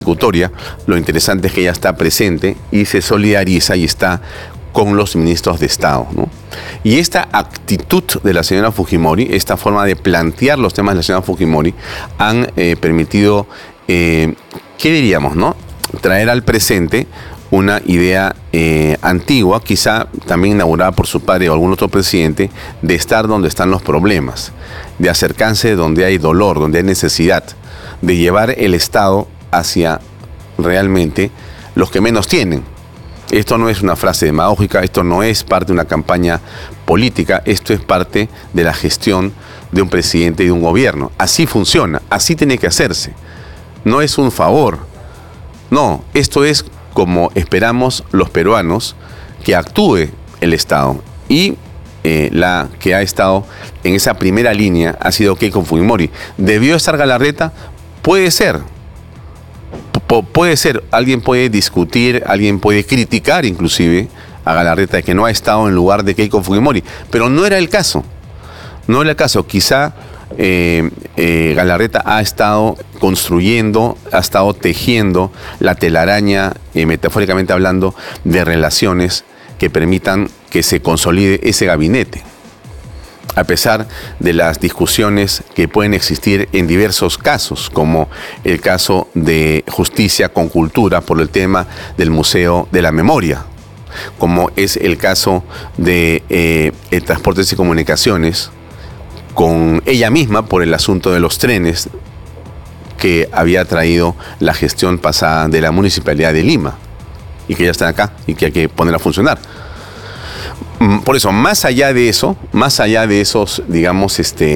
ejecutoria, lo interesante es que ella está presente y se solidariza y está con los ministros de Estado, ¿no? Y esta actitud de la señora Fujimori, esta forma de plantear los temas de la señora Fujimori, han permitido, ¿qué diríamos, no? Traer al presente una idea antigua, quizá también inaugurada por su padre o algún otro presidente, de estar donde están los problemas, de acercarse donde hay dolor, donde hay necesidad, de llevar el Estado hacia realmente los que menos tienen. Esto no es una frase demagógica, esto no es parte de una campaña política, esto es parte de la gestión de un presidente y de un gobierno. Así funciona, así tiene que hacerse. No es un favor, no, esto es como esperamos los peruanos que actúe el Estado. Y la que ha estado en esa primera línea ha sido Keiko Fujimori. ¿Debió estar Galarreta? Puede ser. Puede ser, alguien puede discutir, alguien puede criticar inclusive a Galarreta de que no ha estado en lugar de Keiko Fujimori, pero no era el caso, no era el caso. Quizá Galarreta ha estado construyendo, ha estado tejiendo la telaraña, metafóricamente hablando, de relaciones que permitan que se consolide ese gabinete. A pesar de las discusiones que pueden existir en diversos casos, como el caso de Justicia con Cultura por el tema del Museo de la Memoria, como es el caso de Transportes y Comunicaciones, con ella misma por el asunto de los trenes que había traído la gestión pasada de la Municipalidad de Lima y que ya están acá y que hay que poner a funcionar. Por eso, más allá de eso, más allá de esos, digamos,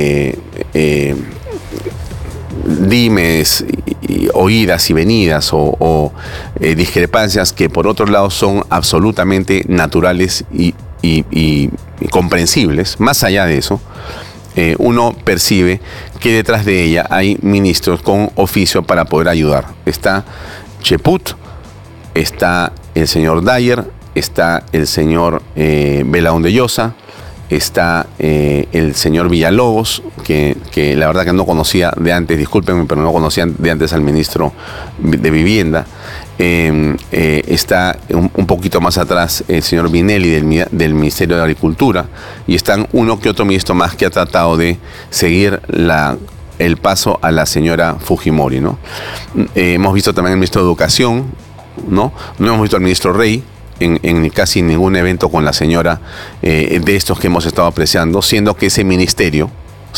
dimes, oídas y venidas o discrepancias que por otro lado son absolutamente naturales y comprensibles, más allá de eso, uno percibe que detrás de ella hay ministros con oficio para poder ayudar. Está Cheput, está el señor Dyer, está el señor Belaúnde Llosa, está el señor Villalobos, que la verdad que no conocía de antes, discúlpenme, pero no conocía de antes al ministro de Vivienda. Está un poquito más atrás el señor Vinelli del Ministerio de Agricultura, y están uno que otro ministro más que ha tratado de seguir el paso a la señora Fujimori, ¿no? Hemos visto también al ministro de Educación, ¿no? No hemos visto al ministro Rey en casi ningún evento con la señora de estos que hemos estado apreciando, siendo que ese ministerio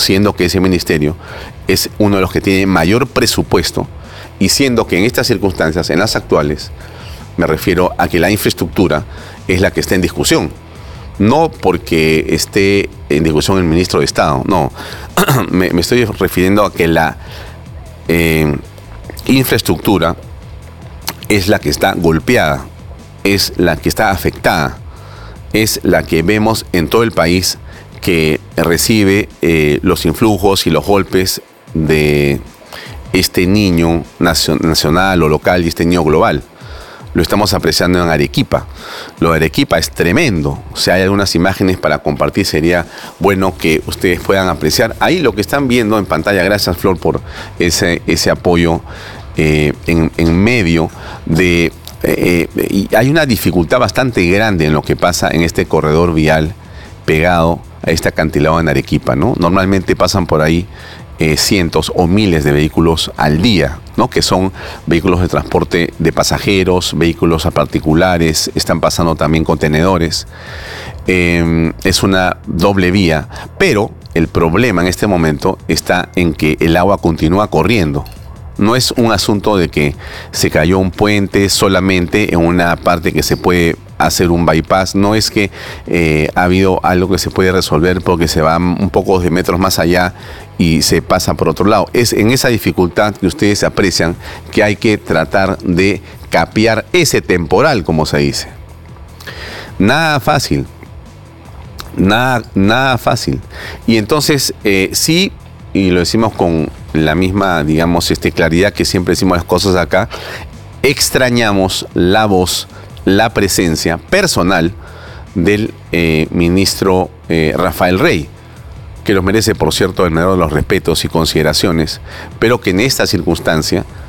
es uno de los que tiene mayor presupuesto, y siendo que en estas circunstancias, en las actuales, me refiero a que la infraestructura es la que está en discusión. No porque esté en discusión el ministro de Estado, no. me estoy refiriendo a que la infraestructura es la que está golpeada, es la que está afectada, es la que vemos en todo el país que recibe los influjos y los golpes de este niño nacional o local y este niño global. Lo estamos apreciando en Arequipa. Lo de Arequipa es tremendo. O sea, hay algunas imágenes para compartir, sería bueno que ustedes puedan apreciar. Ahí lo que están viendo en pantalla, gracias Flor por ese apoyo en medio de... y hay una dificultad bastante grande en lo que pasa en este corredor vial pegado a este acantilado en Arequipa, ¿no? Normalmente pasan por ahí cientos o miles de vehículos al día, ¿no? Que son vehículos de transporte de pasajeros, vehículos a particulares, están pasando también contenedores. Es una doble vía, pero el problema en este momento está en que el agua continúa corriendo. No es un asunto de que se cayó un puente solamente en una parte que se puede hacer un bypass. No es que ha habido algo que se puede resolver porque se va un poco de metros más allá y se pasa por otro lado. Es en esa dificultad que ustedes aprecian que hay que tratar de capear ese temporal, como se dice. Nada fácil. Nada fácil. Y entonces, sí, y lo decimos con la misma, digamos, claridad que siempre decimos las cosas acá, extrañamos la voz, la presencia personal del ministro Rafael Rey, que los merece, por cierto, el menor de los respetos y consideraciones, pero que en esta circunstancia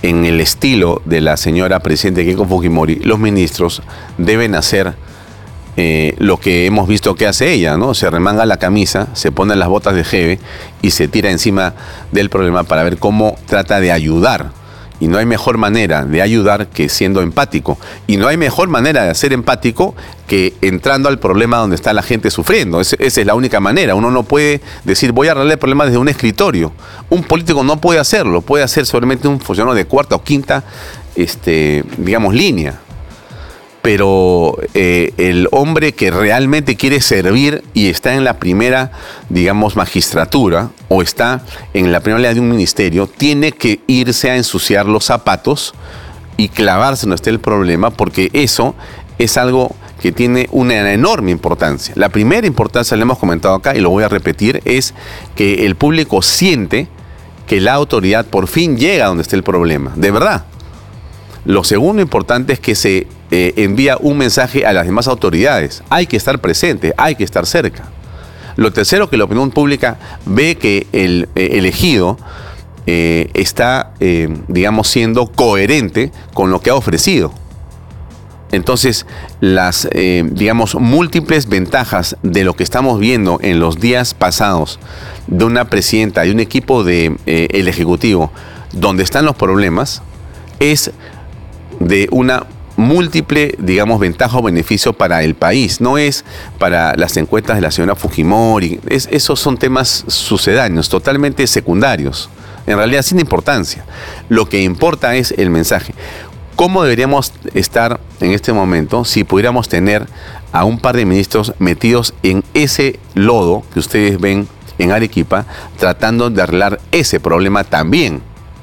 en el estilo de la señora presidente Keiko Fujimori, los ministros deben hacer lo que hemos visto que hace ella, ¿no? Se remanga la camisa, se pone las botas de jeve y se tira encima del problema para ver cómo trata de ayudar. Y no hay mejor manera de ayudar que siendo empático. Y no hay mejor manera de ser empático que entrando al problema donde está la gente sufriendo. Esa es la única manera. Uno no puede decir, voy a arreglar el problema desde un escritorio. Un político no puede hacerlo. Puede hacer solamente un funcionario de cuarta o quinta, digamos, línea. Pero el hombre que realmente quiere servir y está en la primera, digamos, magistratura o está en la primera línea de un ministerio, tiene que irse a ensuciar los zapatos y clavarse donde esté el problema, porque eso es algo que tiene una enorme importancia. La primera importancia, la hemos comentado acá y lo voy a repetir, es que el público siente que la autoridad por fin llega a donde esté el problema, de verdad. Lo segundo importante es que se envía un mensaje a las demás autoridades. Hay que estar presente, hay que estar cerca. Lo tercero, que la opinión pública ve que el elegido está, digamos, siendo coherente con lo que ha ofrecido. Entonces, las, digamos, múltiples ventajas de lo que estamos viendo en los días pasados de una presidenta y un equipo del Ejecutivo, donde están los problemas, es de una múltiple, digamos, ventaja o beneficio para el país. No es para las encuestas de la señora Fujimori. Esos son temas sucedáneos, totalmente secundarios, en realidad sin importancia. Lo que importa es el mensaje. ¿Cómo deberíamos estar en este momento si pudiéramos tener a un par de ministros metidos en ese lodo que ustedes ven en Arequipa, tratando de arreglar ese problema también?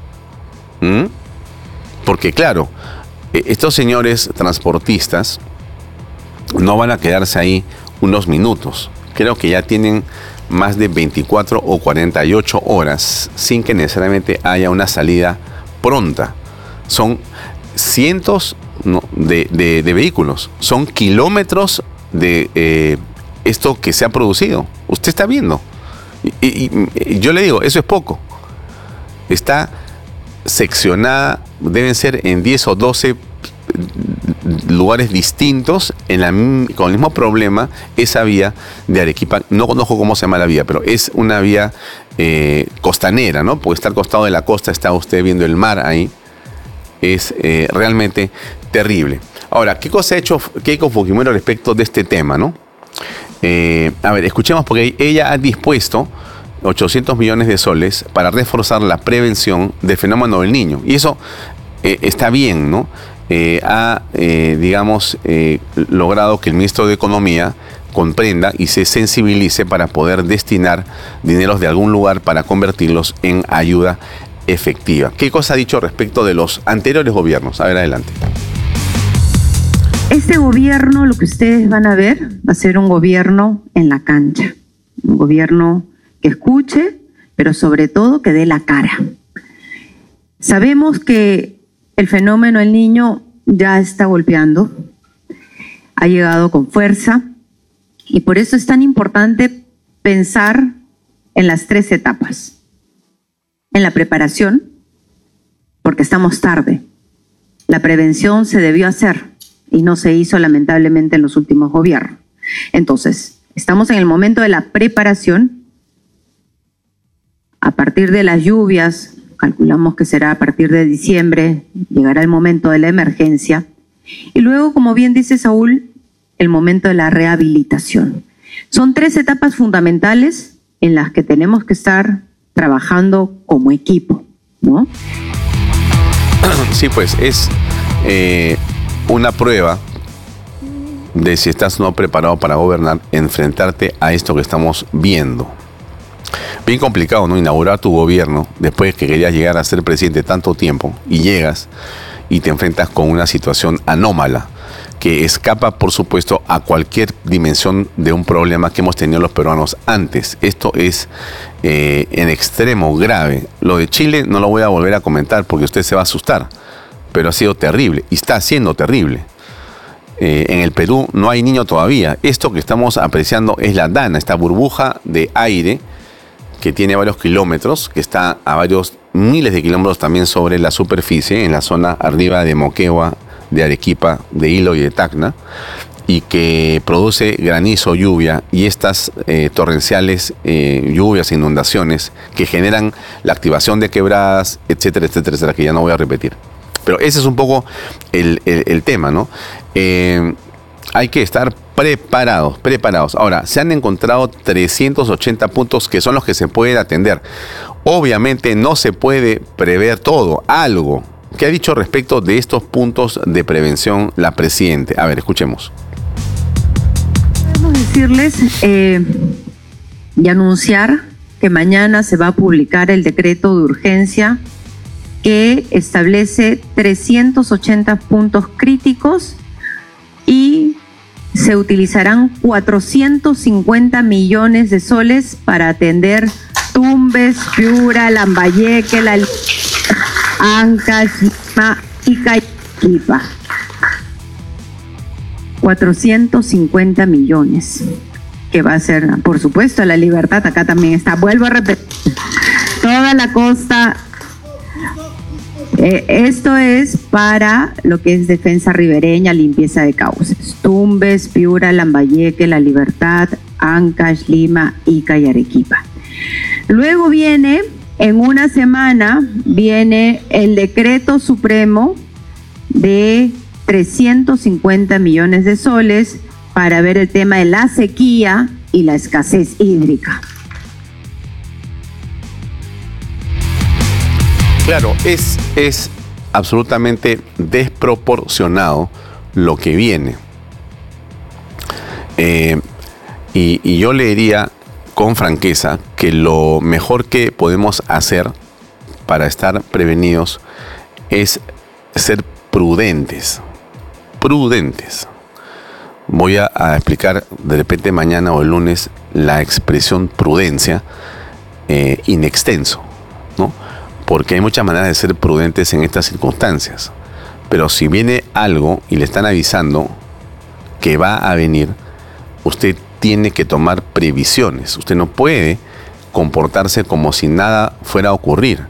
Porque claro, estos señores transportistas no van a quedarse ahí unos minutos. Creo que ya tienen más de 24 o 48 horas sin que necesariamente haya una salida pronta. Son cientos de vehículos, son kilómetros de esto que se ha producido. Usted está viendo. Y yo le digo, eso es poco. Está seccionada, deben ser en 10 o 12 lugares distintos con el mismo problema, esa vía de Arequipa. No conozco cómo se llama la vía, pero es una vía costanera, ¿no? Porque está al costado de la costa, está usted viendo el mar ahí. Es realmente terrible. Ahora, ¿qué cosa ha hecho Keiko Fujimori respecto de este tema, no? A ver, escuchemos, porque ella ha dispuesto 800 millones de soles para reforzar la prevención del fenómeno del Niño. Y eso está bien, ¿no? Ha, digamos, logrado que el ministro de Economía comprenda y se sensibilice para poder destinar dineros de algún lugar para convertirlos en ayuda efectiva. ¿Qué cosa ha dicho respecto de los anteriores gobiernos? A ver, adelante. Este gobierno, lo que ustedes van a ver, va a ser un gobierno en la cancha. Un gobierno que escuche, pero sobre todo que dé la cara. Sabemos que el fenómeno del Niño ya está golpeando, ha llegado con fuerza, y por eso es tan importante pensar en las 3 etapas. En la preparación, porque estamos tarde. La prevención se debió hacer y no se hizo lamentablemente en los últimos gobiernos. Entonces, estamos en el momento de la preparación. A partir de las lluvias, calculamos que será a partir de diciembre, llegará el momento de la emergencia. Y luego, como bien dice Saúl, el momento de la rehabilitación. Son 3 etapas fundamentales en las que tenemos que estar trabajando como equipo, ¿no? Sí, pues es una prueba de si estás no preparado para gobernar, enfrentarte a esto que estamos viendo. Bien complicado, ¿no? Inaugurar tu gobierno después que querías llegar a ser presidente tanto tiempo y llegas y te enfrentas con una situación anómala que escapa, por supuesto, a cualquier dimensión de un problema que hemos tenido los peruanos antes. Esto es en extremo grave. Lo de Chile no lo voy a volver a comentar porque usted se va a asustar, pero ha sido terrible y está siendo terrible. En el Perú no hay niño todavía. Esto que estamos apreciando es la DANA, esta burbuja de aire que tiene varios kilómetros, que está a varios miles de kilómetros también sobre la superficie, en la zona arriba de Moquegua, de Arequipa, de Hilo y de Tacna, y que produce granizo, lluvia, y estas torrenciales lluvias e inundaciones que generan la activación de quebradas, etcétera, etcétera, etcétera, que ya no voy a repetir. Pero ese es un poco el tema, ¿no? Hay que estar preparados. Ahora, se han encontrado 380 puntos que son los que se pueden atender. Obviamente no se puede prever todo, algo. ¿Qué ha dicho respecto de estos puntos de prevención la Presidente? A ver, escuchemos. Podemos decirles y anunciar que mañana se va a publicar el decreto de urgencia que establece 380 puntos críticos y se utilizarán 450 millones de soles para atender Tumbes, Piura, Lambayeque, Ancash, y Arequipa. 450 millones, que va a ser, por supuesto, La Libertad, acá también está, vuelvo a repetir, toda la costa. Esto es para lo que es defensa ribereña, limpieza de cauces. Tumbes, Piura, Lambayeque, La Libertad, Ancash, Lima, Ica y Arequipa. Luego viene, en una semana, viene el decreto supremo de 350 millones de soles para ver el tema de la sequía y la escasez hídrica. Claro, es absolutamente desproporcionado lo que viene. Y yo le diría con franqueza que lo mejor que podemos hacer para estar prevenidos es ser prudentes. Voy a explicar de repente mañana o el lunes la expresión prudencia in extenso, ¿no? Porque hay muchas maneras de ser prudentes en estas circunstancias. Pero si viene algo y le están avisando que va a venir, usted tiene que tomar previsiones. Usted no puede comportarse como si nada fuera a ocurrir.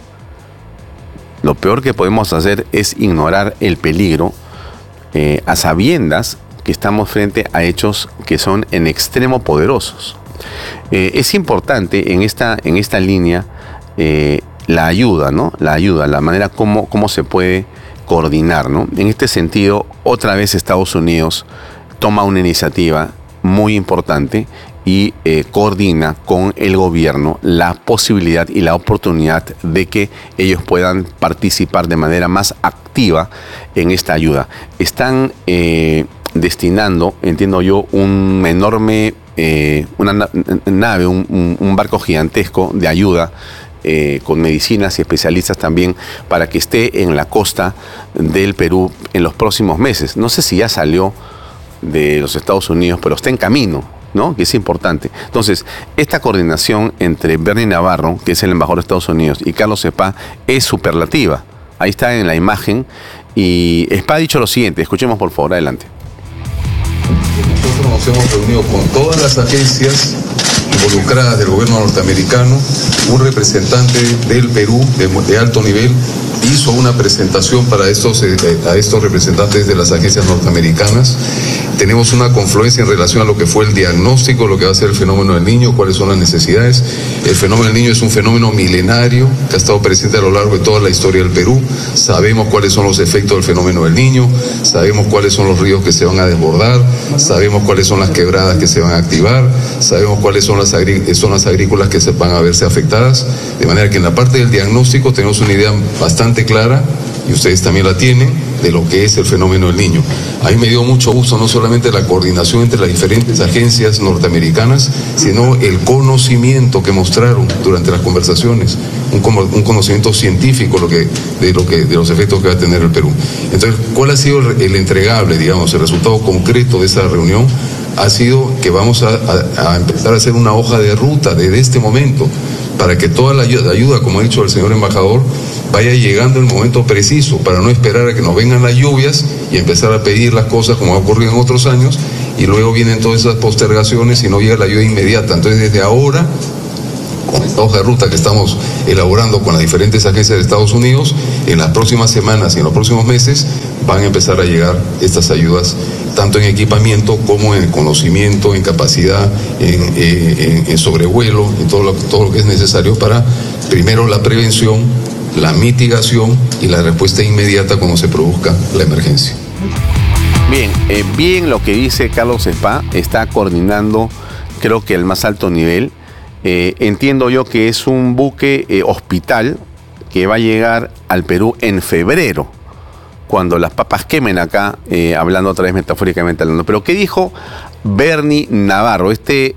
Lo peor que podemos hacer es ignorar el peligro a sabiendas que estamos frente a hechos que son en extremo poderosos. Es importante en esta línea la ayuda, ¿no? La manera como se puede coordinar, ¿no? En este sentido, otra vez Estados Unidos toma una iniciativa muy importante y coordina con el gobierno la posibilidad y la oportunidad de que ellos puedan participar de manera más activa en esta ayuda. Están destinando, entiendo yo, un enorme, una nave, un barco gigantesco de ayuda con medicinas y especialistas también para que esté en la costa del Perú en los próximos meses. No sé si ya salió de los Estados Unidos, pero está en camino, ¿no? Que es importante. Entonces, esta coordinación entre Bernie Navarro, que es el embajador de Estados Unidos, y Carlos Spa es superlativa. Ahí está en la imagen. Y Spa ha dicho lo siguiente, escuchemos por favor, adelante. Nosotros nos hemos reunido con todas las agencias involucradas del gobierno norteamericano. Un representante del Perú de alto nivel hizo una presentación para a estos representantes de las agencias norteamericanas. Tenemos una confluencia en relación a lo que fue el diagnóstico, lo que va a ser el fenómeno del Niño, cuáles son las necesidades. El fenómeno del Niño es un fenómeno milenario que ha estado presente a lo largo de toda la historia del Perú. Sabemos cuáles son los efectos del fenómeno del Niño, sabemos cuáles son los ríos que se van a desbordar, sabemos cuáles son las quebradas que se van a activar, sabemos cuáles son las zonas agrícolas que se van a verse afectadas, de manera que en la parte del diagnóstico tenemos una idea bastante clara, y ustedes también la tienen, de lo que es el fenómeno del Niño. A mí me dio mucho gusto no solamente la coordinación entre las diferentes agencias norteamericanas, sino el conocimiento que mostraron durante las conversaciones, un conocimiento científico de los efectos que va a tener el Perú. Entonces, ¿cuál ha sido el entregable, digamos, el resultado concreto de esa reunión? Ha sido que vamos a empezar a hacer una hoja de ruta desde este momento, para que toda la ayuda, como ha dicho el señor embajador, vaya llegando en el momento preciso, para no esperar a que nos vengan las lluvias y empezar a pedir las cosas como ha ocurrido en otros años, y luego vienen todas esas postergaciones y no llega la ayuda inmediata. Entonces, desde ahora con esta hoja de ruta que estamos elaborando con las diferentes agencias de Estados Unidos, en las próximas semanas y en los próximos meses van a empezar a llegar estas ayudas, tanto en equipamiento como en conocimiento, en capacidad, en sobrevuelo, en todo lo que es necesario para, primero, la prevención, la mitigación y la respuesta inmediata cuando se produzca la emergencia. Bien, bien lo que dice Carlos Spa, está coordinando, creo que al más alto nivel. Entiendo yo que es un buque hospital que va a llegar al Perú en febrero, cuando las papas quemen acá, hablando otra vez metafóricamente hablando. Pero ¿qué dijo Bernie Navarro, este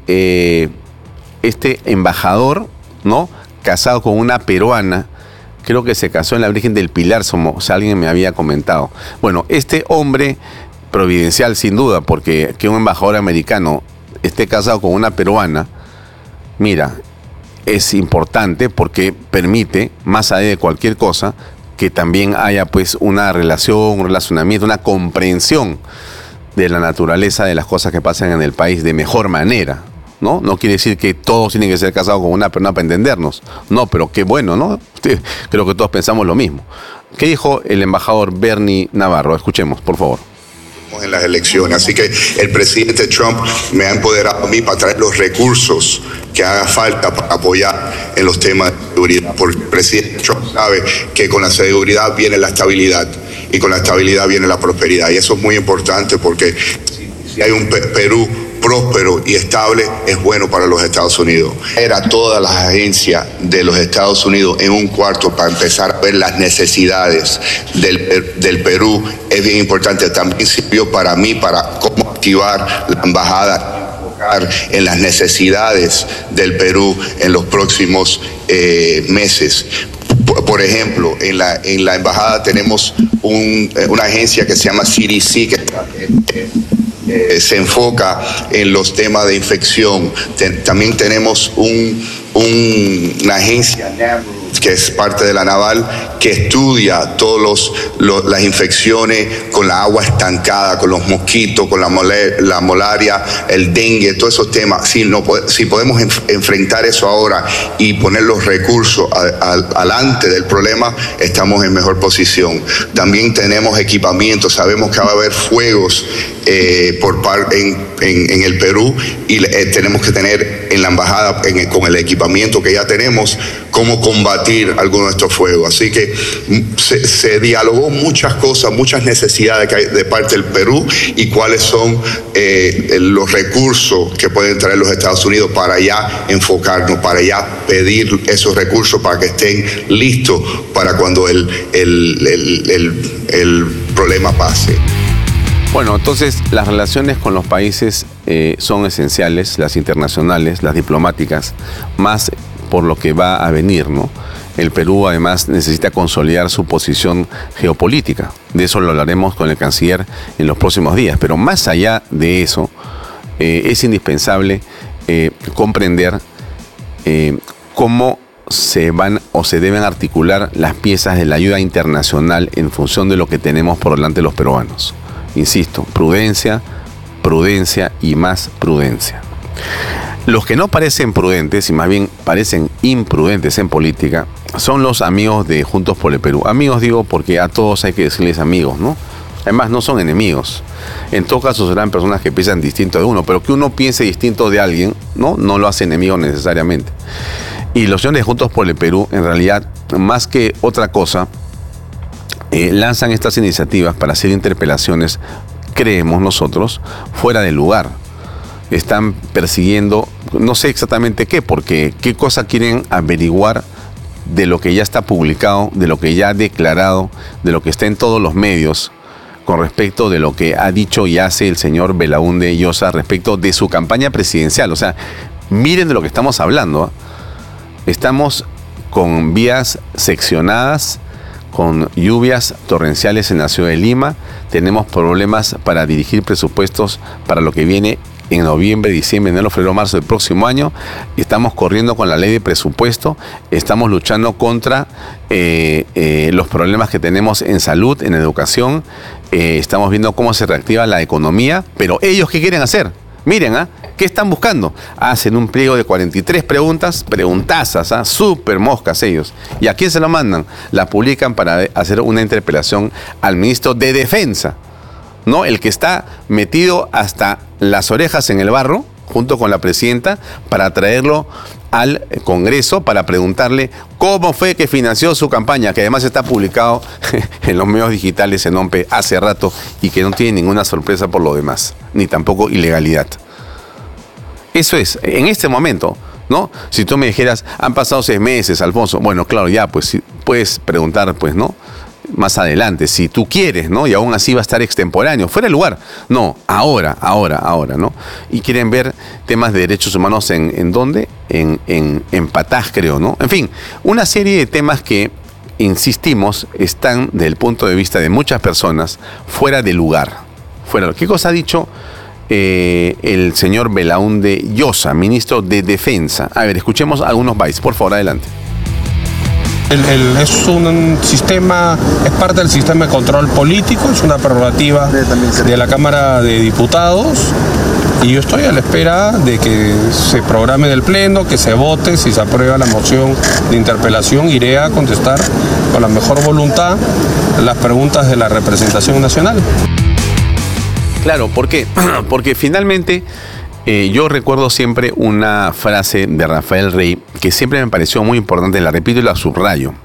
embajador, ¿no?, casado con una peruana? Creo que se casó en la Virgen del Pilar, o sea, alguien me había comentado. Bueno, este hombre providencial sin duda, porque que un embajador americano esté casado con una peruana, mira, es importante porque permite, más allá de cualquier cosa, que también haya pues una relación, un relacionamiento, una comprensión de la naturaleza de las cosas que pasan en el país de mejor manera, ¿no? No quiere decir que todos tienen que ser casados con una persona para entendernos, no, pero qué bueno, ¿no? Creo que todos pensamos lo mismo. ¿Qué dijo el embajador Bernie Navarro? Escuchemos, por favor. En las elecciones, así que el presidente Trump me ha empoderado a mí para traer los recursos que haga falta para apoyar en los temas de seguridad, porque el presidente Trump sabe que con la seguridad viene la estabilidad y con la estabilidad viene la prosperidad, y eso es muy importante porque si hay un Perú próspero y estable, es bueno para los Estados Unidos. Era todas las agencias de los Estados Unidos en un cuarto para empezar a ver las necesidades del Perú es bien importante. También sirvió para mí, para cómo activar la embajada, enfocar en las necesidades del Perú en los próximos meses. Por ejemplo, en la embajada tenemos una agencia que se llama CDC, que se enfoca en los temas de infección. También tenemos una agencia que es parte de la Naval, que estudia todas las infecciones con la agua estancada, con los mosquitos, con la malaria, el dengue, todos esos temas. Si podemos enfrentar eso ahora y poner los recursos alante del problema, estamos en mejor posición. También tenemos equipamiento, sabemos que va a haber fuegos en el Perú, y tenemos que tener en la embajada, con el equipamiento que ya tenemos, cómo combatir algunos de estos fuegos. Así que se dialogó muchas cosas, muchas necesidades que hay de parte del Perú y cuáles son los recursos que pueden traer los Estados Unidos para ya enfocarnos, para ya pedir esos recursos para que estén listos para cuando el problema pase. Bueno, entonces las relaciones con los países son esenciales, las internacionales, las diplomáticas, más por lo que va a venir, ¿no? El Perú además necesita consolidar su posición geopolítica. De eso lo hablaremos con el canciller en los próximos días. Pero más allá de eso, es indispensable comprender cómo se van o se deben articular las piezas de la ayuda internacional en función de lo que tenemos por delante los peruanos. Insisto, prudencia, prudencia y más prudencia. Los que no parecen prudentes y más bien parecen imprudentes en política son los amigos de Juntos por el Perú. Amigos digo porque a todos hay que decirles amigos, ¿no? Además no son enemigos. En todo caso serán personas que piensan distinto de uno, pero que uno piense distinto de alguien, no lo hace enemigo necesariamente. Y los señores de Juntos por el Perú, en realidad, más que otra cosa, lanzan estas iniciativas para hacer interpelaciones, creemos nosotros, fuera de lugar. Están persiguiendo, no sé exactamente qué, porque qué cosa quieren averiguar de lo que ya está publicado, de lo que ya ha declarado, de lo que está en todos los medios, con respecto de lo que ha dicho y hace el señor Belaúnde Llosa respecto de su campaña presidencial. O sea, miren de lo que estamos hablando. Estamos con vías seccionadas, con lluvias torrenciales en la ciudad de Lima. Tenemos problemas para dirigir presupuestos para lo que viene en noviembre, diciembre, enero, febrero, marzo del próximo año. Estamos corriendo con la ley de presupuesto. Estamos luchando contra los problemas que tenemos en salud, en educación. Estamos viendo cómo se reactiva la economía. Pero ellos, ¿qué quieren hacer? Miren, ¿qué ¿Qué están buscando? Hacen un pliego de 43 preguntas, preguntazas, súper moscas ellos. ¿Y a quién se lo mandan? La publican para hacer una interpelación al ministro de Defensa, ¿no? El que está metido hasta las orejas en el barro, junto con la presidenta, para traerlo al Congreso para preguntarle cómo fue que financió su campaña, que además está publicado en los medios digitales en OMPE hace rato y que no tiene ninguna sorpresa por lo demás, ni tampoco ilegalidad. Eso es, en este momento, ¿no? Si tú me dijeras, han pasado 6 meses, Alfonso, bueno, claro, ya, pues sí, puedes preguntar, pues, ¿no? Más adelante, si tú quieres, ¿no? Y aún así va a estar extemporáneo, fuera de lugar. No, ahora, ¿no? Y quieren ver temas de derechos humanos ¿en dónde? En Patás, creo, ¿no? En fin, una serie de temas que, insistimos, están, desde el punto de vista de muchas personas, fuera de lugar. ¿Qué cosa ha dicho el señor Belaúnde Llosa, ministro de Defensa? A ver, escuchemos algunos bytes, por favor, adelante. Es un sistema, es parte del sistema de control político, es una prerrogativa de la Cámara de Diputados y yo estoy a la espera de que se programe en el Pleno, que se vote, si se aprueba la moción de interpelación, iré a contestar con la mejor voluntad las preguntas de la representación nacional. Claro, ¿por qué? Porque finalmente yo recuerdo siempre una frase de Rafael Rey que siempre me pareció muy importante, la repito y la subrayo.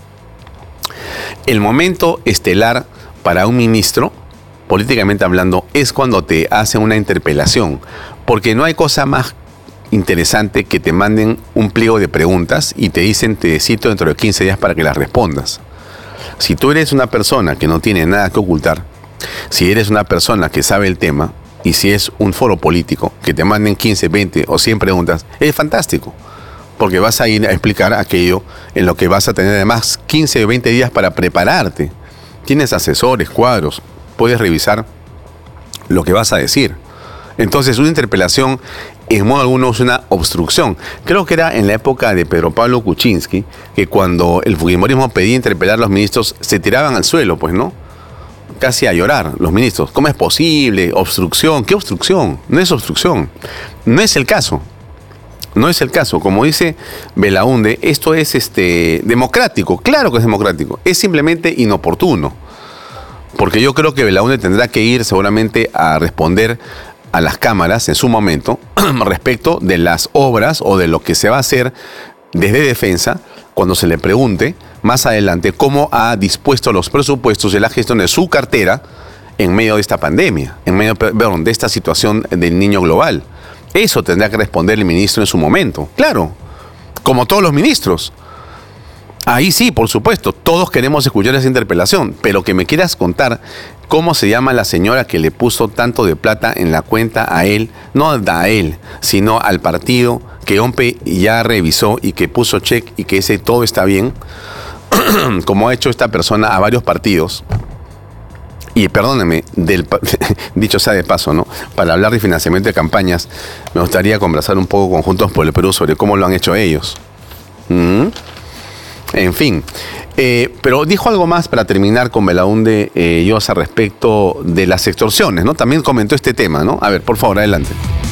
El momento estelar para un ministro, políticamente hablando, es cuando te hacen una interpelación, porque no hay cosa más interesante que te manden un pliego de preguntas y te dicen te cito dentro de 15 días para que las respondas. Si tú eres una persona que no tiene nada que ocultar, si eres una persona que sabe el tema, y si es un foro político, que te manden 15, 20 o 100 preguntas, es fantástico, porque vas a ir a explicar aquello en lo que vas a tener además 15 o 20 días para prepararte. Tienes asesores, cuadros, puedes revisar lo que vas a decir. Entonces, una interpelación, en modo alguno, es una obstrucción. Creo que era en la época de Pedro Pablo Kuczynski, que cuando el fujimorismo pedía interpelar a los ministros, se tiraban al suelo, pues, ¿no? Casi a llorar los ministros. ¿Cómo es posible? Obstrucción. ¿Qué obstrucción? No es obstrucción. No es el caso. No es el caso. Como dice Belaúnde, esto es democrático. Claro que es democrático. Es simplemente inoportuno. Porque yo creo que Belaúnde tendrá que ir seguramente a responder a las cámaras en su momento respecto de las obras o de lo que se va a hacer desde Defensa cuando se le pregunte más adelante cómo ha dispuesto los presupuestos de la gestión de su cartera en medio de esta pandemia, en medio de esta situación del niño global. Eso tendrá que responder el ministro en su momento. Claro, como todos los ministros. Ahí sí, por supuesto, todos queremos escuchar esa interpelación, pero que me quieras contar cómo se llama la señora que le puso tanto de plata en la cuenta a él, no a él, sino al partido que OMPE ya revisó y que puso check y que ese todo está bien, como ha hecho esta persona a varios partidos. Y perdónenme, dicho sea de paso, ¿no? Para hablar de financiamiento de campañas, me gustaría conversar un poco con Juntos por el Perú sobre cómo lo han hecho ellos. En fin, pero dijo algo más para terminar con Belaúnde Llosa respecto de las extorsiones, ¿no? También comentó este tema, ¿no? A ver, por favor, adelante.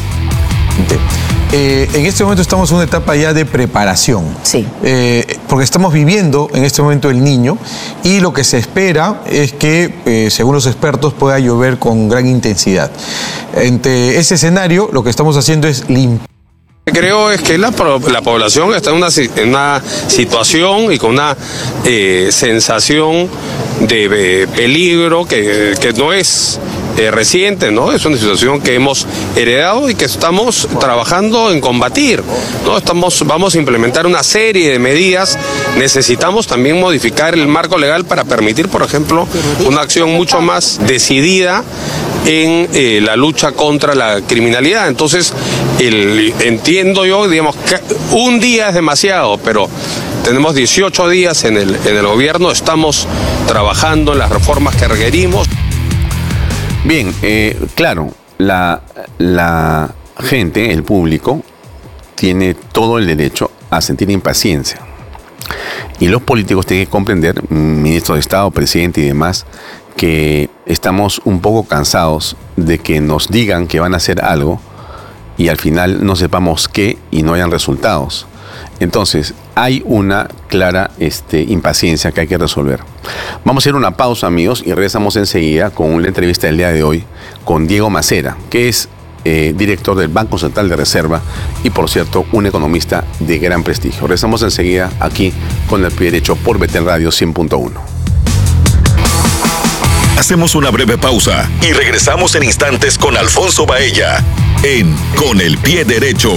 En este momento estamos en una etapa ya de preparación. Sí. Porque estamos viviendo en este momento el Niño y lo que se espera es que, según los expertos, pueda llover con gran intensidad. Ante ese escenario, lo que estamos haciendo es limpiar. Creo es que la población está en una situación y con una sensación de peligro que no es reciente, ¿no? Es una situación que hemos heredado y que estamos trabajando en combatir, ¿no? Vamos a implementar una serie de medidas. Necesitamos también modificar el marco legal para permitir, por ejemplo, una acción mucho más decidida en la lucha contra la criminalidad. Entonces, entiendo yo, digamos, que un día es demasiado, pero tenemos 18 días en el gobierno, estamos trabajando en las reformas que requerimos. Bien, claro, la gente, el público, tiene todo el derecho a sentir impaciencia. Y los políticos tienen que comprender, ministro de Estado, presidente y demás, que estamos un poco cansados de que nos digan que van a hacer algo y al final no sepamos qué y no hayan resultados. Entonces, hay una clara impaciencia que hay que resolver. Vamos a hacer una pausa, amigos, y regresamos enseguida con la entrevista del día de hoy con Diego Macera, que es director del Banco Central de Reserva y, por cierto, un economista de gran prestigio. Regresamos enseguida aquí con El Pie Derecho por Betel Radio 100.1. Hacemos una breve pausa y regresamos en instantes con Alfonso Baella en Con el Pie Derecho.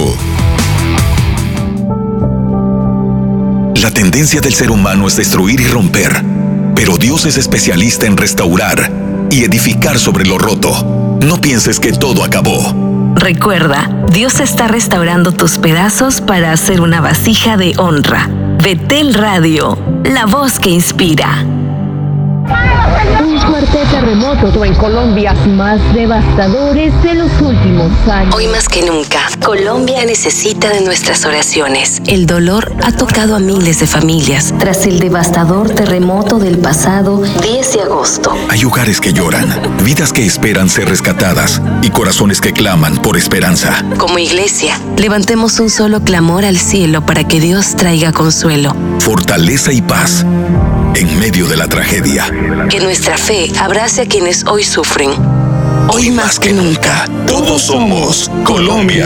La tendencia del ser humano es destruir y romper, pero Dios es especialista en restaurar y edificar sobre lo roto. No pienses que todo acabó. Recuerda, Dios está restaurando tus pedazos para hacer una vasija de honra. Betel Radio, la voz que inspira. Un fuerte terremoto en Colombia, más devastadores de los últimos años. Hoy más que nunca, Colombia necesita de nuestras oraciones. El dolor ha tocado a miles de familias tras el devastador terremoto del pasado 10 de agosto. Hay hogares que lloran, vidas que esperan ser rescatadas y corazones que claman por esperanza. Como iglesia, levantemos un solo clamor al cielo para que Dios traiga consuelo, fortaleza y paz en medio de la tragedia. Que nuestra fe abrace a quienes hoy sufren. Hoy más que nunca, todos somos Colombia.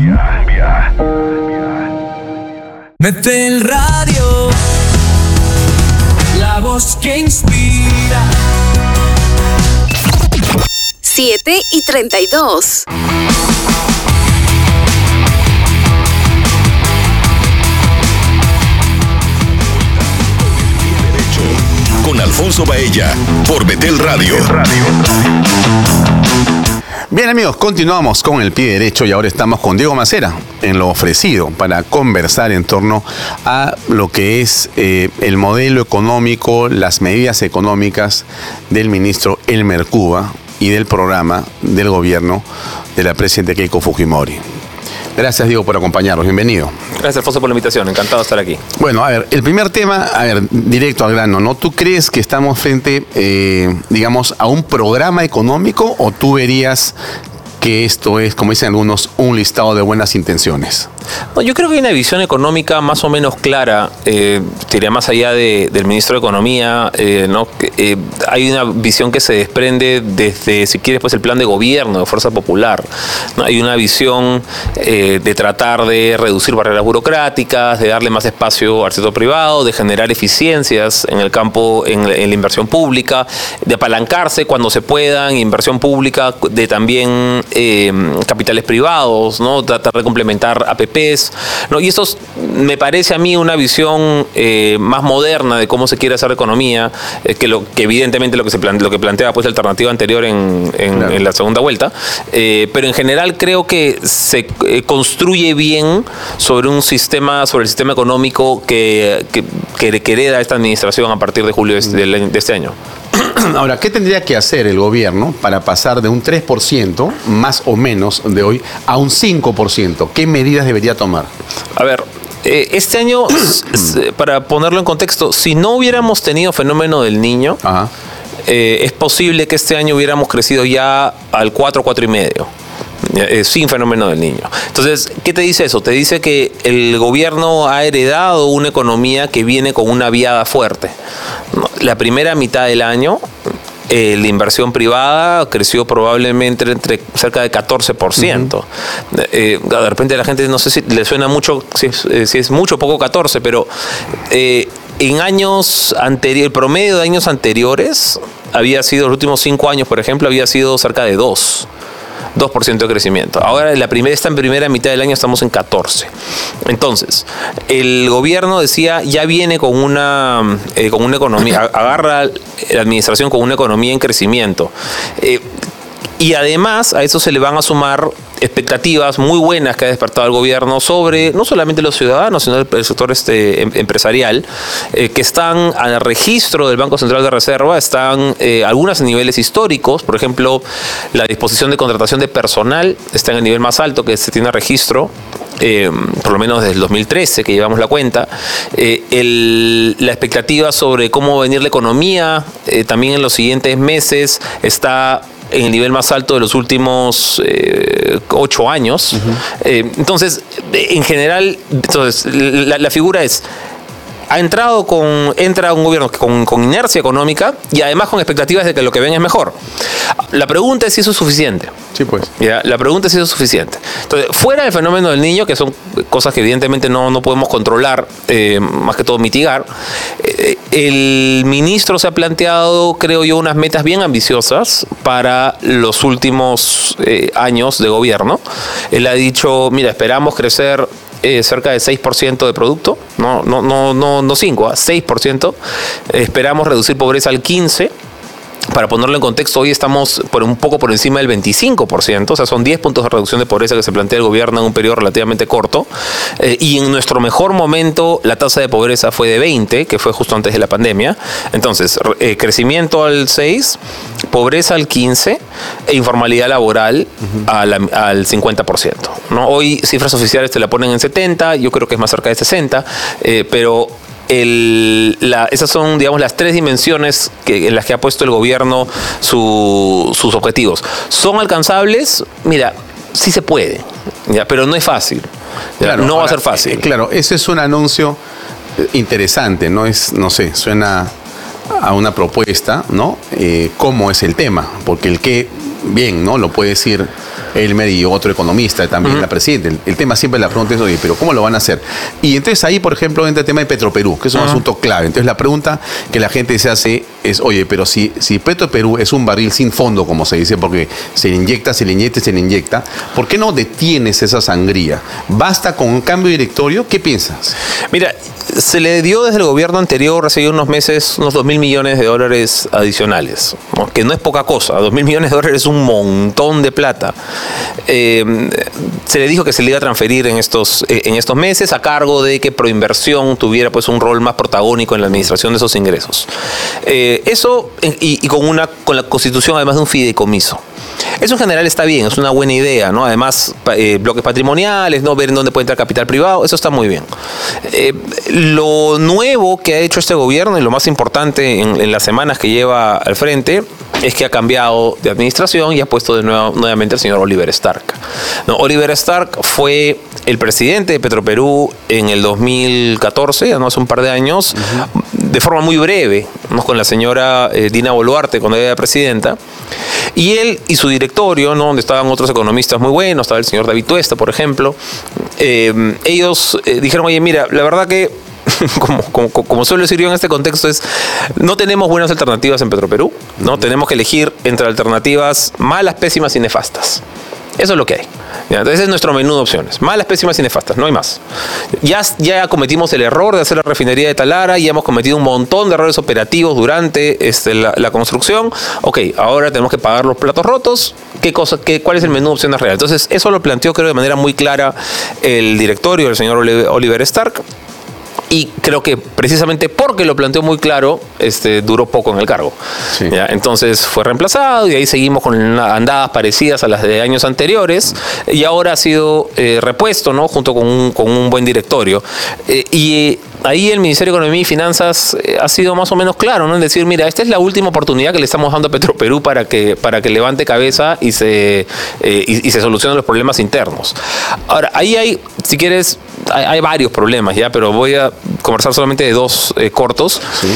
Betel Radio, la voz que inspira. 7:32. Con Alfonso Baella por Betel Radio. Bien, amigos, continuamos con El Pie Derecho y ahora estamos con Diego Macera en Lo Ofrecido para conversar en torno a lo que es el modelo económico, las medidas económicas del ministro Elmer Cuba y del programa del gobierno de la presidenta Keiko Fujimori. Gracias, Diego, por acompañarnos. Bienvenido. Gracias, Alfonso, por la invitación. Encantado de estar aquí. Bueno, a ver, el primer tema, directo al grano, ¿no? ¿Tú crees que estamos frente, digamos, a un programa económico o tú verías que esto es, como dicen algunos, un listado de buenas intenciones? No, yo creo que hay una visión económica más o menos clara, diría más allá del ministro de Economía, ¿no? Hay una visión que se desprende desde, si quieres, pues el plan de gobierno de Fuerza Popular, ¿no? Hay una visión de tratar de reducir barreras burocráticas, de darle más espacio al sector privado, de generar eficiencias en el campo, en la inversión pública, de apalancarse cuando se puedan, inversión pública, de también capitales privados, ¿no? Tratar de complementar APPs, ¿no? Y esto me parece a mí una visión más moderna de cómo se quiere hacer economía, que evidentemente lo que planteaba pues la alternativa anterior en la segunda vuelta, pero en general creo que se construye bien sobre el sistema económico que hereda esta administración a partir de julio de este año. Ahora, ¿qué tendría que hacer el gobierno para pasar de un 3% más o menos de hoy a un 5%? ¿Qué medidas debería tomar? A ver, este año, para ponerlo en contexto, si no hubiéramos tenido fenómeno del Niño, es posible que este año hubiéramos crecido ya al 4,5%. Sin fenómeno del Niño. Entonces, ¿qué te dice eso? Te dice que el gobierno ha heredado una economía que viene con una viada fuerte. La primera mitad del año, la inversión privada creció probablemente entre cerca de 14%. De repente a la gente no sé si le suena mucho, si es mucho o poco 14, pero en años anteriores, el promedio de años anteriores había sido, los últimos 5 años, por ejemplo, había sido cerca de 2% de crecimiento. Ahora, en primera mitad del año estamos en 14%. Entonces, el gobierno decía, ya viene con una economía, agarra la administración con una economía en crecimiento. Y además a eso se le van a sumar expectativas muy buenas que ha despertado el gobierno sobre no solamente los ciudadanos, sino el sector empresarial, que están al registro del Banco Central de Reserva, están algunas en niveles históricos. Por ejemplo, la disposición de contratación de personal está en el nivel más alto que se tiene registro, por lo menos desde el 2013, que llevamos la cuenta. La expectativa sobre cómo va a venir la economía también en los siguientes meses está en el nivel más alto de los últimos 8 años. Entonces, en general, la figura es... entra un gobierno con inercia económica y además con expectativas de que lo que ven es mejor. La pregunta es si eso es suficiente. Sí, pues. ¿Ya? La pregunta es si eso es suficiente. Entonces, fuera del fenómeno del niño, que son cosas que evidentemente no podemos controlar, más que todo mitigar, el ministro se ha planteado, creo yo, unas metas bien ambiciosas para los últimos años de gobierno. Él ha dicho, mira, esperamos crecer cerca de 6% de producto, no 5, 6%. Esperamos reducir pobreza al 15%. Para ponerlo en contexto, hoy estamos un poco por encima del 25%, o sea, son 10 puntos de reducción de pobreza que se plantea el gobierno en un periodo relativamente corto. Y en nuestro mejor momento, la tasa de pobreza fue de 20, que fue justo antes de la pandemia. Entonces, crecimiento al 6, pobreza al 15 e informalidad laboral al 50%. ¿No? Hoy cifras oficiales te la ponen en 70, yo creo que es más cerca de 60, pero... esas son, digamos, las 3 dimensiones en las que ha puesto el gobierno sus objetivos. ¿Son alcanzables? Mira, sí se puede, ¿ya? Pero no es fácil. Claro, no va a ser fácil. Claro, ese es un anuncio interesante, no sé, suena a una propuesta, ¿no? ¿Cómo es el tema? Porque el qué, bien, ¿no? Lo puede decir Elmer y otro economista, también la presidenta. El tema siempre la pregunta es, oye, pero ¿cómo lo van a hacer? Y entonces ahí, por ejemplo, entra el tema de Petroperú, que es un asunto clave. Entonces la pregunta que la gente se hace es, oye, pero si Petroperú es un barril sin fondo, como se dice, porque se le inyecta, ¿por qué no detienes esa sangría? ¿Basta con un cambio de directorio? ¿Qué piensas? Mira, se le dio desde el gobierno anterior, hace unos meses, unos $2.000 millones adicionales, ¿no? Que no es poca cosa. $2.000 millones es un montón de plata. Se le dijo que se le iba a transferir en estos meses a cargo de que Proinversión tuviera pues un rol más protagónico en la administración de esos ingresos. Eso y con la constitución además de un fideicomiso. Eso en general está bien, es una buena idea, ¿no? Además, bloques patrimoniales, ¿no? Ver en dónde puede entrar capital privado, eso está muy bien. Lo nuevo que ha hecho este gobierno y lo más importante en las semanas que lleva al frente es que ha cambiado de administración y ha puesto nuevamente al señor Oliver Stark. ¿No? Oliver Stark fue el presidente de Petroperú en el 2014, ¿no? Hace un par de años, de forma muy breve, ¿no? Con la señora Dina Boluarte cuando ella era presidenta. Y él y su directorio, ¿no? Donde estaban otros economistas muy buenos, estaba el señor David Tuesta, por ejemplo, ellos dijeron, oye, mira, la verdad que, como suelo decir yo en este contexto, no tenemos buenas alternativas en Petroperú, ¿no? Tenemos que elegir entre alternativas malas, pésimas y nefastas. Eso es lo que hay. Entonces ese es nuestro menú de opciones. Malas, pésimas y nefastas, no hay más. Ya cometimos el error de hacer la refinería de Talara, ya hemos cometido un montón de errores operativos durante la construcción. Ok, ahora tenemos que pagar los platos rotos. ¿Cuál es el menú de opciones real? Entonces eso lo planteó, creo, de manera muy clara el directorio, el señor Oliver Stark. Y creo que precisamente porque lo planteó muy claro, duró poco en el cargo. Sí. ¿Ya? Entonces fue reemplazado y ahí seguimos con andadas parecidas a las de años anteriores y ahora ha sido repuesto, ¿no? Junto con un buen directorio. Y ahí el Ministerio de Economía y Finanzas ha sido más o menos claro, ¿no? En decir, mira, esta es la última oportunidad que le estamos dando a Petroperú para que levante cabeza y se solucionen los problemas internos. Ahora, ahí hay, si quieres, hay varios problemas, ya, pero voy a conversar solamente de 2 cortos. Sí.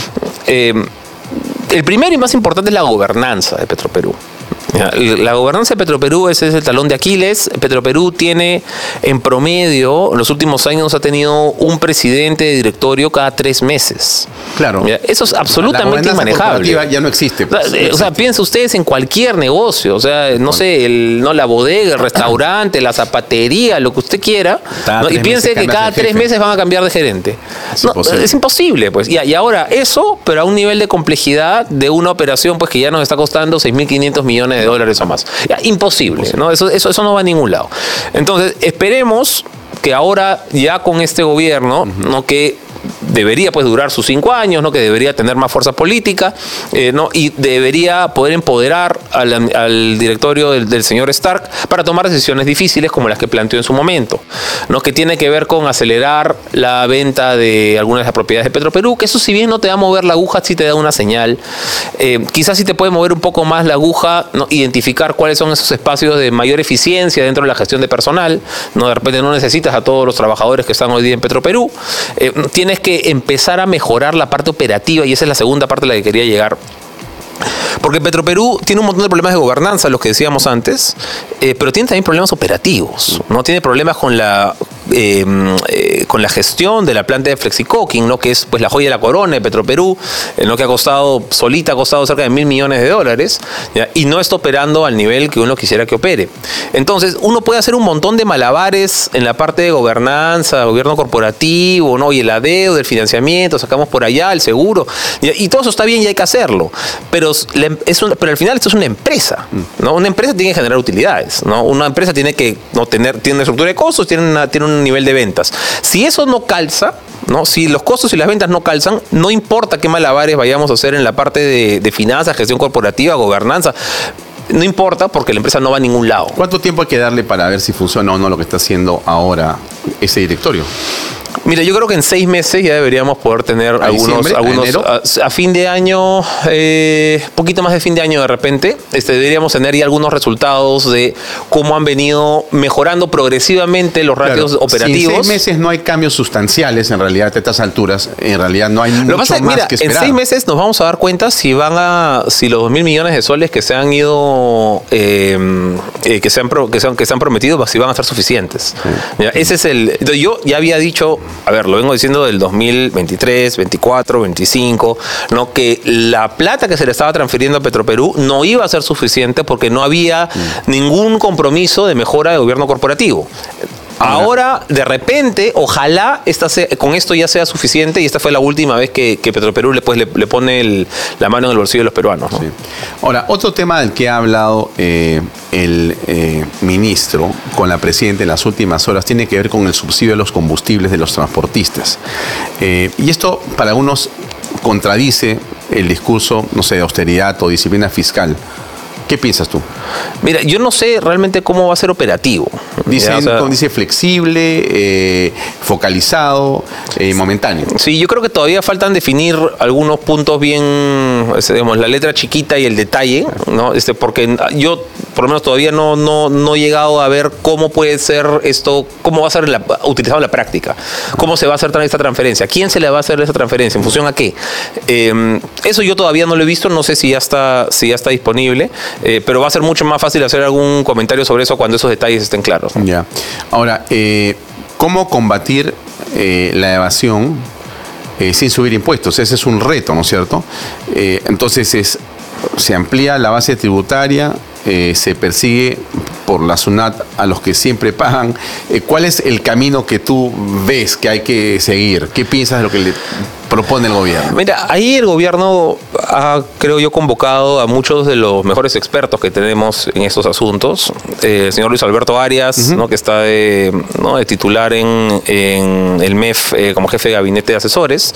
El primero y más importante es la gobernanza de Petroperú. La gobernanza de Petroperú es el talón de Aquiles. Petroperú tiene, en promedio, en los últimos años ha tenido un presidente de directorio cada 3 meses. Claro. Eso es absolutamente inmanejable. Ya no existe. Pues. O sea, piensen ustedes en cualquier negocio. O sea, no sé, la bodega, el restaurante, la zapatería, lo que usted quiera. ¿No? Y piense que cada 3 meses van a cambiar de gerente. Es imposible, pues. Y ahora eso, pero a un nivel de complejidad de una operación pues que ya nos está costando $6.500 millones o más. Imposible, ¿no? Eso no va a ningún lado. Entonces, esperemos que ahora, ya con este gobierno, ¿no? Que debería pues durar sus 5 años, ¿no? Que debería tener más fuerza política, ¿no? Y debería poder empoderar al directorio del señor Stark para tomar decisiones difíciles como las que planteó en su momento, ¿no? Que tiene que ver con acelerar la venta de algunas de las propiedades de Petroperú, que eso si bien no te va a mover la aguja, sí te da una señal. Quizás sí te puede mover un poco más la aguja, ¿no? Identificar cuáles son esos espacios de mayor eficiencia dentro de la gestión de personal, ¿no? De repente no necesitas a todos los trabajadores que están hoy día en Petroperú. Tienes que empezar a mejorar la parte operativa, y esa es la segunda parte a la que quería llegar. Porque Petroperú tiene un montón de problemas de gobernanza, los que decíamos antes, pero tiene también problemas operativos, ¿no? Tiene problemas con la gestión de la planta de Flexicoking, ¿no? Que es pues la joya de la corona de Petroperú, ¿no? Que ha costado cerca de $1.000 millones, ¿ya? Y no está operando al nivel que uno quisiera que opere. Entonces, uno puede hacer un montón de malabares en la parte de gobernanza, gobierno corporativo, ¿no? Y el adeudo, del financiamiento, sacamos por allá el seguro, ¿ya? Y todo eso está bien y hay que hacerlo, pero al final esto es una empresa, ¿no? Una empresa tiene que generar utilidades, ¿no? Una empresa tiene que tiene una estructura de costos, tiene un nivel de ventas. Si eso no calza, ¿no? Si los costos y las ventas no calzan, no importa qué malabares vayamos a hacer en la parte de finanzas, gestión corporativa, gobernanza, no importa, porque la empresa no va a ningún lado. ¿Cuánto tiempo hay que darle para ver si funciona o no lo que está haciendo ahora ese directorio? Mira, yo creo que en 6 meses ya deberíamos poder tener algunos a fin de año, poquito más de fin de año de repente, deberíamos tener ya algunos resultados de cómo han venido mejorando progresivamente los ratios operativos. Si en 6 meses no hay cambios sustanciales, en realidad a estas alturas, en realidad no hay mucho más que esperar. En 6 meses nos vamos a dar cuenta si los $2.000 millones de soles que se han ido, que se han prometido, si van a ser suficientes. Sí. Ese es yo ya había dicho, a ver, lo vengo diciendo del 2023, 24, 25, ¿no? Que la plata que se le estaba transfiriendo a Petroperú no iba a ser suficiente porque no había ningún compromiso de mejora de gobierno corporativo. Ahora, de repente, ojalá con esto ya sea suficiente, y esta fue la última vez que Petroperú le pone la mano en el bolsillo de los peruanos, ¿no? Sí. Ahora, otro tema del que ha hablado el ministro con la presidenta en las últimas horas tiene que ver con el subsidio de los combustibles de los transportistas. Y esto para algunos contradice el discurso, no sé, de austeridad o disciplina fiscal. ¿Qué piensas tú? Mira, yo no sé realmente cómo va a ser operativo. Dice flexible, focalizado, momentáneo. Sí, yo creo que todavía faltan definir algunos puntos bien, digamos, la letra chiquita y el detalle, ¿no? Porque yo, por lo menos, todavía no he llegado a ver cómo puede ser esto, cómo va a ser utilizado en la práctica, cómo se va a hacer esta transferencia, quién se le va a hacer esa transferencia, en función a qué. Eso yo todavía no lo he visto, no sé si ya está disponible. Pero va a ser mucho más fácil hacer algún comentario sobre eso cuando esos detalles estén claros. Ya. Ahora, ¿cómo combatir la evasión sin subir impuestos? Ese es un reto, ¿no es cierto? Entonces, se amplía la base tributaria, se persigue por la SUNAT a los que siempre pagan. ¿Cuál es el camino que tú ves que hay que seguir? ¿Qué piensas de lo que le propone el gobierno? Mira, ahí el gobierno ha, creo yo, convocado a muchos de los mejores expertos que tenemos en estos asuntos. El señor Luis Alberto Arias, ¿no? Que está de titular en el MEF como jefe de gabinete de asesores.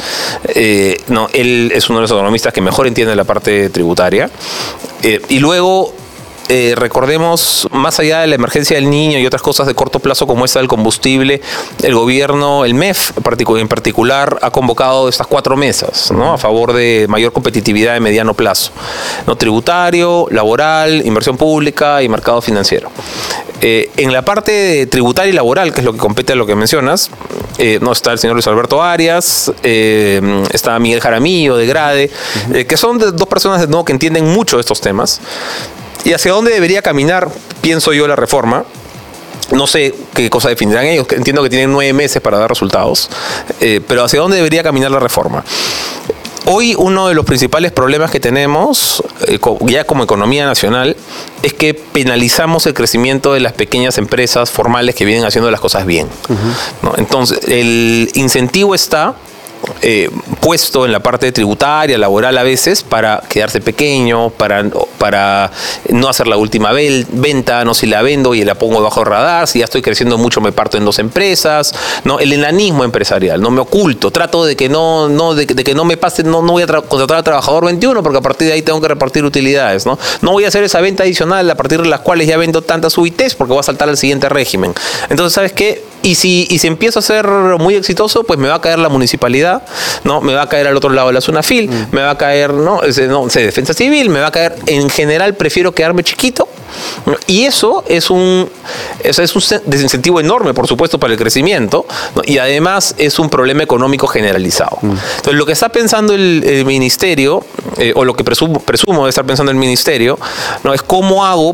Él es uno de los economistas que mejor entiende la parte tributaria. Y luego, recordemos, más allá de la emergencia del niño y otras cosas de corto plazo como esta del combustible, el gobierno, el MEF en particular, ha convocado estas 4 mesas, ¿no? A favor de mayor competitividad de mediano plazo, ¿no? Tributario, laboral, inversión pública y mercado financiero. En la parte de tributaria y laboral, que es lo que compete a lo que mencionas, está el señor Luis Alberto Arias, está Miguel Jaramillo de Grade, que son dos personas de nuevo que entienden mucho de estos temas. ¿Y hacia dónde debería caminar, pienso yo, la reforma? No sé qué cosa definirán ellos, entiendo que tienen 9 meses para dar resultados, pero ¿hacia dónde debería caminar la reforma? Hoy uno de los principales problemas que tenemos, ya como economía nacional, es que penalizamos el crecimiento de las pequeñas empresas formales que vienen haciendo las cosas bien, ¿no? Entonces, el incentivo está puesto en la parte tributaria, laboral a veces, para quedarse pequeño, para no hacer la última venta, no si la vendo y la pongo debajo del radar, si ya estoy creciendo mucho me parto en 2 empresas, ¿no? El enanismo empresarial, no me oculto, trato de que no me pase, no voy a contratar al trabajador 21 porque a partir de ahí tengo que repartir utilidades, ¿no? No voy a hacer esa venta adicional a partir de las cuales ya vendo tantas UITs porque voy a saltar al siguiente régimen. Entonces, ¿sabes qué? Y si empiezo a ser muy exitoso, pues me va a caer la municipalidad, ¿no? Me va a caer al otro lado de la SUNAFIL, me va a caer, ¿no? Defensa Civil, me va a caer. En general, prefiero quedarme chiquito. Y eso es un desincentivo enorme, por supuesto, para el crecimiento, ¿no? Y además es un problema económico generalizado. Entonces, lo que está pensando el ministerio, o lo que presumo de estar pensando el ministerio, ¿no? Es cómo hago